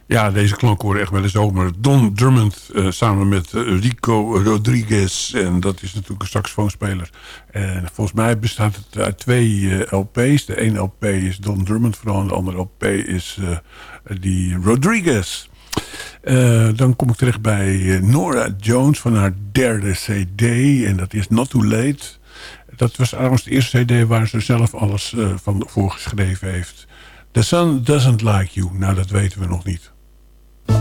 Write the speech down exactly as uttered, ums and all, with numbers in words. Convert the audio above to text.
Ja, deze klank horen echt bij de zomer. Don Drummond uh, samen met uh, Rico Rodriguez. En dat is natuurlijk een saxofoonspeler. En volgens mij bestaat het uit twee uh, L P's. De ene L P is Don Drummond vooral. En de andere L P is uh, die Rodriguez. Uh, dan kom ik terecht bij uh, Nora Jones van haar derde C D. En dat is Not Too Late. Dat was trouwens de eerste C D waar ze zelf alles uh, van voorgeschreven heeft. The Sun Doesn't Like You. Nou, dat weten we nog niet.